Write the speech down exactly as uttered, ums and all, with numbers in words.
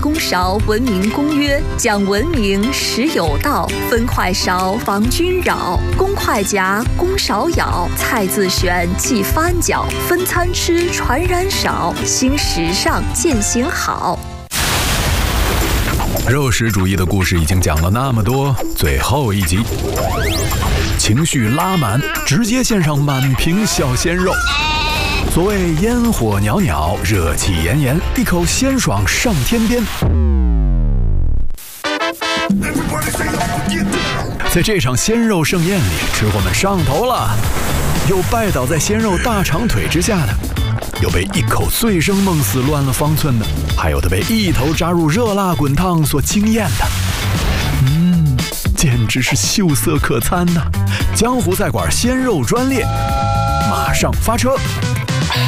公勺文明公约，讲文明实有道，分快勺防君扰，公筷夹，公勺舀，菜自选忌翻搅，分餐吃传染少，新时尚践行好。 肉食主义的故事已经讲了那么多，最后一集，情绪拉满，直接献上满屏小鲜肉。所谓烟火袅袅，热气炎炎，一口鲜爽上天边。在这场鲜肉盛宴里，吃货们上头了，有拜倒在鲜肉大长腿之下的，有被一口醉生梦死乱了方寸的，还有的被一头扎入热辣滚烫所惊艳的。嗯，简直是秀色可餐呐、啊！江湖菜馆鲜肉专列，马上发车。